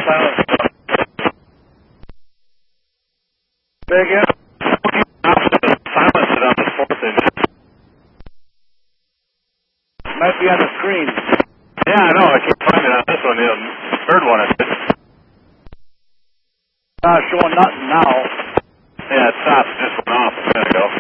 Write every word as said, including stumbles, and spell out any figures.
silence. Say again? Silence it on the fourth engine. Might be on the screen. Yeah, I know. I can't find it on this one. The third one I did. Not showing nothing now. Yeah, it stopped. It just went off a minute ago.